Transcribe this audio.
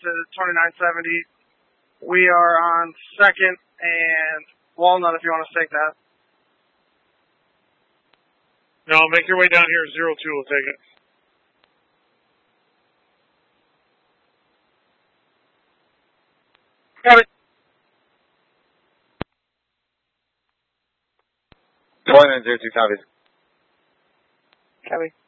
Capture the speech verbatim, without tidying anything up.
to twenty-nine seventy. We are on second and Walnut if you want to take that. No, make your way down here. Zero two will take it. Got it. twenty-nine zero two, copy. Copy.